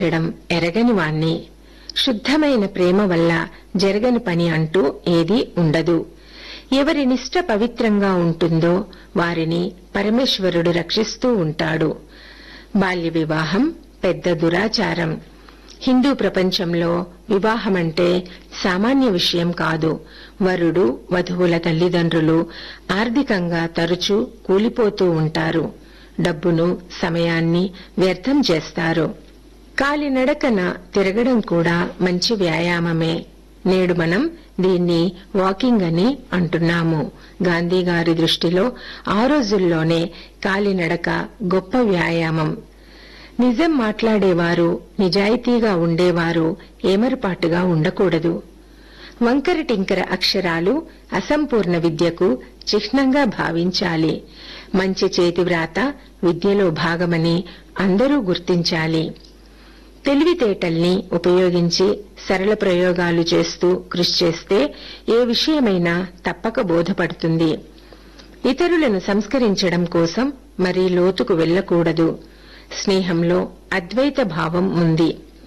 ఎరగని వాణ్ణి. శుద్ధమైన ప్రేమ వల్ల జరగని పని అంటూ ఏదీ ఉండదు. ఎవరి నిష్ఠ పవిత్రంగా ఉంటుందో వారిని పరమేశ్వరుడు రక్షిస్తూ ఉంటాడు. బాల్య వివాహం పెద్ద దురాచారం. హిందూ ప్రపంచంలో వివాహమంటే సామాన్య విషయం కాదు. వరుడు వధువుల తల్లిదండ్రులు ఆర్థికంగా తరచూ కూలిపోతూ ఉంటారు. డబ్బును సమయాన్ని వ్యర్థం చేస్తారు. కాలినడకన తిరగడం కూడా మంచి వ్యాయామమే. నేడు మనం దీన్ని వాకింగ్ అని అంటున్నాము. గాంధీగారి దృష్టిలో ఆ రోజుల్లోనే కాలినడక గొప్ప వ్యాయామం. నిజం మాట్లాడేవారు, నిజాయితీగా ఉండేవారు ఏమరుపాటుగా ఉండకూడదు. వంకర టింకర అక్షరాలు అసంపూర్ణ విద్యకు చిహ్నంగా భావించాలి. మంచి చేతివ్రాత విద్యలో భాగమని అందరూ గుర్తించాలి. తెలివితేటల్ని ఉపయోగించి సరళ ప్రయోగాలు చేస్తూ కృషి చేస్తే ఏ విషయమైనా తప్పక బోధపడుతుంది. ఇతరులను సంస్కరించడం కోసం మరీ లోతుకు వెళ్లకూడదు. స్నేహంలో అద్వైత భావం ఉంది.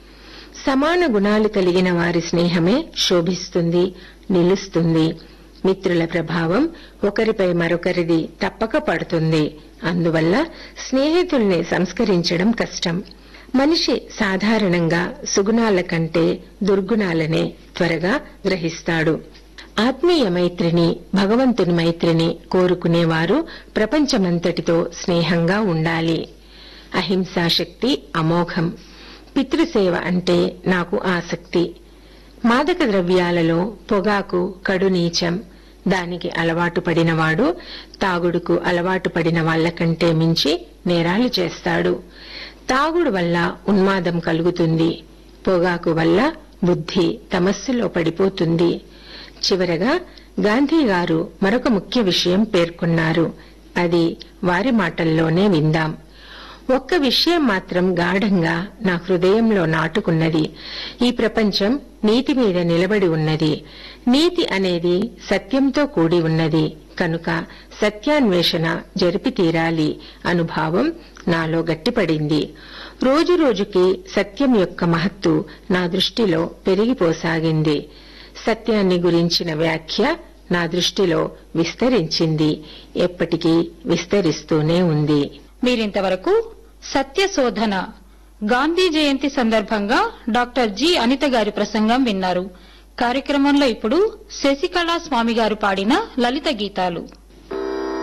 సమాన గుణాలు కలిగిన వారి స్నేహమే శోభిస్తుంది, నిలుస్తుంది. మిత్రుల ప్రభావం ఒకరిపై మరొకరిది తప్పక పడుతుంది. అందువల్ల స్నేహితుల్ని సంస్కరించడం కష్టం. మనిషి సాధారణంగా సుగుణాల కంటే దుర్గుణాలనే త్వరగా గ్రహిస్తాడు. ఆత్మీయ మైత్రిని, భగవంతుని మైత్రిని కోరుకునేవారు ప్రపంచమంతటితో స్నేహంగా ఉండాలి. అహింసాశక్తి అమోఘం. పితృసేవ అంటే నాకు ఆసక్తి. మాదక ద్రవ్యాలలో పొగాకు కడు నీచం. దానికి అలవాటు పడినవాడు తాగుడుకు అలవాటు పడిన వాళ్లకంటే మించి నేరాలు చేస్తాడు. తాగుడు వల్ల ఉన్మాదం కలుగుతుంది. పొగాకు వల్ల బుద్ధి తమస్సులో పడిపోతుంది. చివరగా గాంధీగారు మరొక ముఖ్య విషయం పేర్కొన్నారు. అది వారి మాటల్లోనే విందాం. ఒక్క విషయం మాత్రం గాఢంగా నా హృదయంలో నాటుకున్నది. ఈ ప్రపంచం నీతి మీద నిలబడి ఉన్నది. నీతి అనేది సత్యంతో కూడి ఉన్నది కనుక సత్యాన్వేషణ జరిపి తీరాలి అనుభావం నాలో గట్టిపడింది. రోజురోజుకి సత్యం యొక్క మహత్తు నా దృష్టిలో పెరిగిపోసాగింది. సత్యాన్ని గురించిన వ్యాఖ్య నా దృష్టిలో విస్తరించింది. ఎప్పటికీ విస్తరిస్తూనే ఉంది. మీరింతవరకు సత్యశోధన గాంధీ జయంతి సందర్భంగా డాక్టర్ జి అనిత గారి ప్రసంగం విన్నారు. కార్యక్రమంలో ఇప్పుడు శశికళా స్వామి గారు పాడిన లలిత గీతాలు.